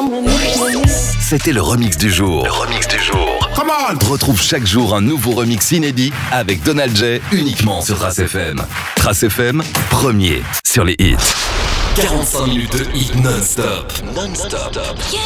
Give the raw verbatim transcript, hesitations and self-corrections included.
C'était le remix du jour. Le remix du jour. Come on! Retrouve chaque jour un nouveau remix inédit avec Donald J uniquement sur Trace F M. Trace F M, premier sur les hits. quarante-cinq minutes de hits non-stop. Non-stop.